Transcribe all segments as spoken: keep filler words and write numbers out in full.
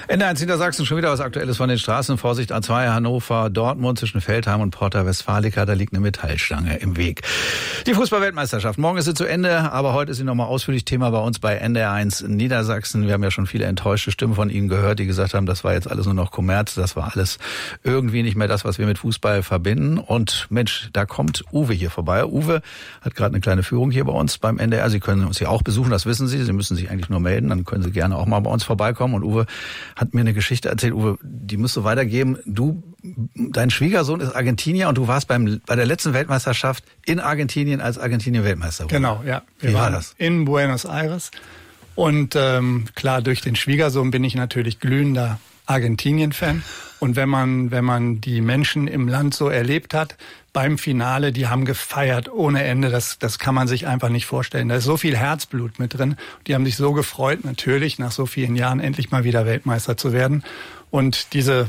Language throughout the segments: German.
Ende eins Niedersachsen, schon wieder was Aktuelles von den Straßen. Vorsicht, A zwei Hannover, Dortmund zwischen Feldheim und Porta Westfalica, da liegt eine Metallstange im Weg. Die Fußball-Weltmeisterschaft, morgen ist sie zu Ende, aber heute ist sie nochmal ausführlich Thema bei uns bei N D R eins Niedersachsen. Wir haben ja schon viele enttäuschte Stimmen von Ihnen gehört, die gesagt haben, das war jetzt alles nur noch Kommerz, das war alles irgendwie nicht mehr das, was wir mit Fußball verbinden. Und Mensch, da kommt Uwe hier vorbei. Uwe hat gerade eine kleine Führung hier bei uns beim N D R. Sie können uns hier auch besuchen, das wissen Sie. Sie müssen sich eigentlich nur melden, dann können Sie gerne auch mal bei uns vorbeikommen. Und Uwe hat mir eine Geschichte erzählt, Uwe, die musst du weitergeben. Du, dein Schwiegersohn ist Argentinier und du warst beim bei der letzten Weltmeisterschaft in Argentinien, als Argentinien Weltmeister wurde. Genau, ja. Wir Wie war waren das? In Buenos Aires. Und ähm, klar, durch den Schwiegersohn bin ich natürlich glühender Argentinien-Fan. Und wenn man, wenn man die Menschen im Land so erlebt hat, beim Finale, die haben gefeiert ohne Ende. Das, das kann man sich einfach nicht vorstellen. Da ist so viel Herzblut mit drin. Die haben sich so gefreut, natürlich, nach so vielen Jahren endlich mal wieder Weltmeister zu werden. Und diese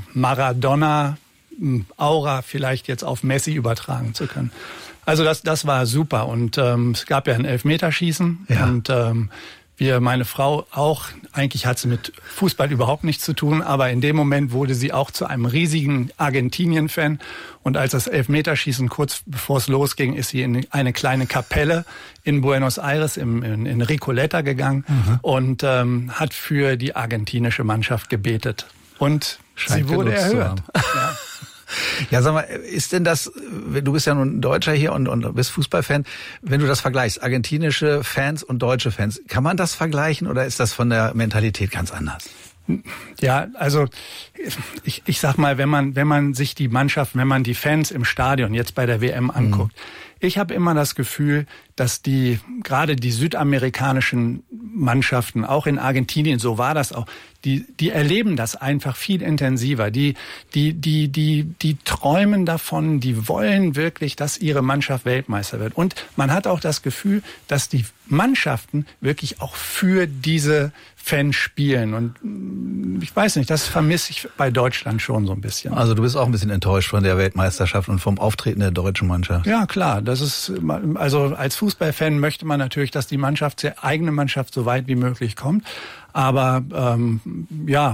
Maradona-Aura vielleicht jetzt auf Messi übertragen zu können. Also das, das war super. Und ähm, es gab ja ein Elfmeterschießen. Ja. Und ähm, wir, meine Frau auch, eigentlich hat sie mit Fußball überhaupt nichts zu tun, aber in dem Moment wurde sie auch zu einem riesigen Argentinien-Fan. Und als das Elfmeterschießen kurz bevor es losging, ist sie in eine kleine Kapelle in Buenos Aires, im, in, in Recoleta gegangen mhm. und ähm, hat für die argentinische Mannschaft gebetet. Und Scheint sie wurde erhört. Ja. Ja, sag mal, ist denn das, du bist ja nun Deutscher hier und, und bist Fußballfan, wenn du das vergleichst, argentinische Fans und deutsche Fans, kann man das vergleichen oder ist das von der Mentalität ganz anders? Ja, also ich, ich sag mal, wenn man wenn man sich die Mannschaft, wenn man die Fans im Stadion jetzt bei der W M anguckt, mhm. ich habe immer das Gefühl, dass die gerade die südamerikanischen Mannschaften, auch in Argentinien, so war das auch, die die erleben das einfach viel intensiver. Die die die die die träumen davon, die wollen wirklich, dass ihre Mannschaft Weltmeister wird. Und man hat auch das Gefühl, dass die Mannschaften wirklich auch für diese Fans spielen. Und ich weiß nicht, das vermisse ich bei Deutschland schon so ein bisschen. Also du bist auch ein bisschen enttäuscht von der Weltmeisterschaft und vom Auftreten der deutschen Mannschaft. Ja, klar. Das ist, also als Fußballfan möchte man natürlich, dass die Mannschaft, die eigene Mannschaft so weit wie möglich kommt. Aber ähm, ja,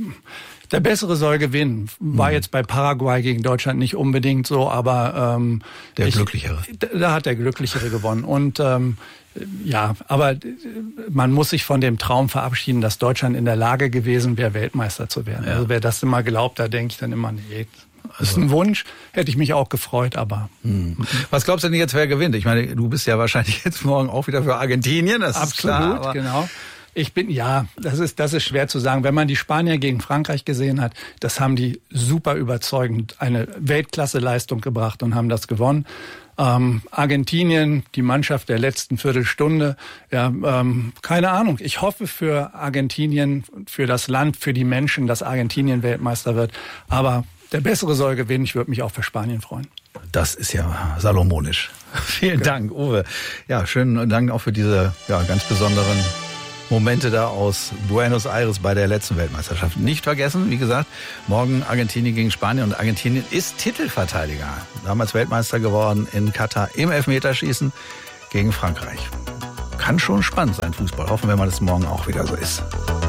der Bessere soll gewinnen. War mhm. jetzt bei Paraguay gegen Deutschland nicht unbedingt so, aber ähm, der ich, Glücklichere. Da hat der Glücklichere gewonnen. Und ähm, ja, aber man muss sich von dem Traum verabschieden, dass Deutschland in der Lage gewesen wäre, Weltmeister zu werden. Ja. Also wer das immer glaubt, da denke ich dann immer, nee, das ist ein Wunsch, hätte ich mich auch gefreut, aber... Hm. Was glaubst du denn jetzt, wer gewinnt? Ich meine, du bist ja wahrscheinlich jetzt morgen auch wieder für Argentinien, das Absolut, ist klar. Absolut, genau. Ich bin, ja, das ist, das ist schwer zu sagen. Wenn man die Spanier gegen Frankreich gesehen hat, das haben die super überzeugend eine Weltklasse-Leistung gebracht und haben das gewonnen. Ähm, Argentinien, die Mannschaft der letzten Viertelstunde, ja, ähm, keine Ahnung. Ich hoffe für Argentinien, für das Land, für die Menschen, dass Argentinien Weltmeister wird. Aber der Bessere soll gewinnen. Ich würde mich auch für Spanien freuen. Das ist ja salomonisch. Vielen ja. Dank, Uwe. Ja, schönen Dank auch für diese ja, ganz besonderen Momente da aus Buenos Aires bei der letzten Weltmeisterschaft. Nicht vergessen, wie gesagt, morgen Argentinien gegen Spanien und Argentinien ist Titelverteidiger. Damals Weltmeister geworden in Katar im Elfmeterschießen gegen Frankreich. Kann schon spannend sein, Fußball. Hoffen wir mal, dass es morgen auch wieder so ist.